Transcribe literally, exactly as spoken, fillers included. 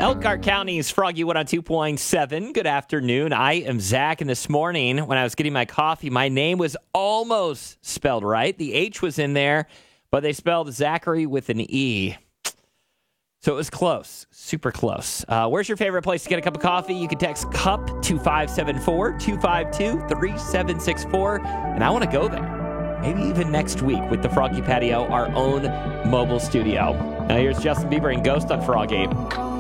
Elkhart County's Froggy one oh two point seven. Good afternoon. I am Zach, and this morning when I was getting my coffee, my name was almost spelled right. The H was in there, but they spelled Zachary with an E. So it was close, super close. Uh, where's your favorite place to get a cup of coffee? You can text CUP to five seven four, two five two, three seven six four, and I want to go there. Maybe even next week with the Froggy Patio, our own mobile studio. Now here's Justin Bieber and Ghost on Froggy.